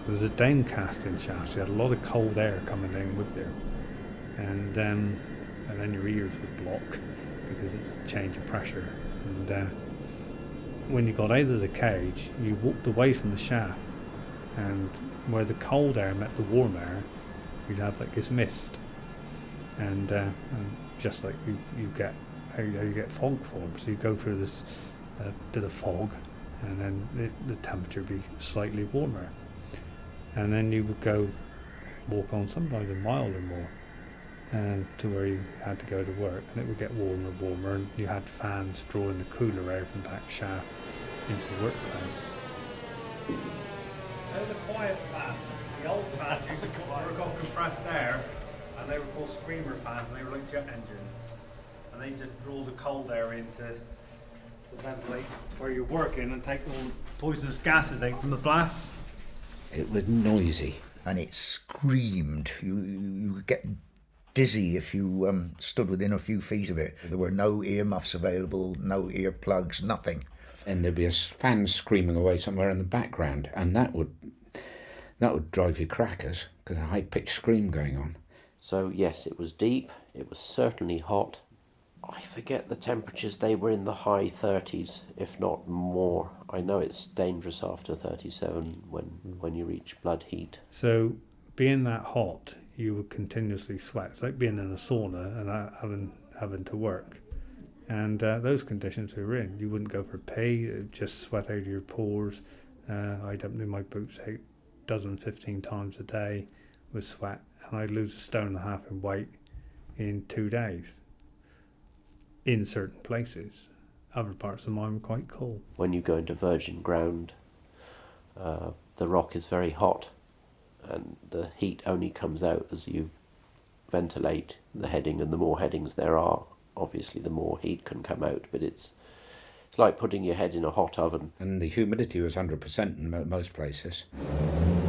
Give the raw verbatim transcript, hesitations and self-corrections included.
There was a downcasting shaft, so you had a lot of cold air coming down with you. And, um, and then your ears would block because it's a change of pressure. And uh, when you got out of the cage, you walked away from the shaft, and where the cold air met the warm air, you'd have like this mist. And, uh, and just like you, you get how you, how you get fog formed, so you go through this uh, bit of fog, and then it, the temperature would be slightly warmer, and then you would go walk on sometimes a mile or more, and to where you had to go to work, and it would get warmer and warmer, and you had fans drawing the cooler air from that shaft into the workplace. They're the quiet fans. The old fans used to come out and got compressed air, and they were called screamer fans. They were like jet engines, and they just draw the cold air into to ventilate where you're working and take all the poisonous gases out from the blasts. It was noisy, and it screamed. You you would get dizzy if you um, stood within a few feet of it. There were no earmuffs available, no earplugs, nothing. and there'd be a fan screaming away somewhere in the background, and that would that would drive you crackers because a high-pitched scream going on. So yes, it was deep, it was certainly hot. I forget the temperatures, they were in the high thirties, if not more. I know it's dangerous after thirty-seven when, when you reach blood heat. So being that hot, you would continuously sweat. It's like being in a sauna and uh, having having to work. And uh, those conditions we were in, you wouldn't go for pee, it'd just sweat out of your pores. Uh, I'd empty my boots out a dozen, fifteen times a day with sweat, and I'd lose a stone and a half in weight in two days. In certain places, other parts of mine were quite cool. When you go into virgin ground, uh, the rock is very hot, and the heat only comes out as you ventilate the heading, and the more headings there are, obviously the more heat can come out, but it's it's like putting your head in a hot oven. And the humidity was one hundred percent in mo- most places.